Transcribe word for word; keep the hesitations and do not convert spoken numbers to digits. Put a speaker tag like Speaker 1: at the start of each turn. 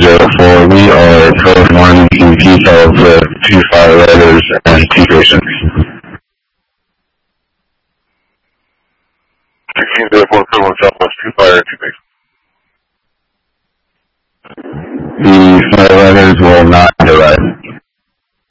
Speaker 1: zero four. We are code one E P calls with two firefighters and two patients. sixteen zero four, code one Southwest, two fire and two patients. The firefighters will not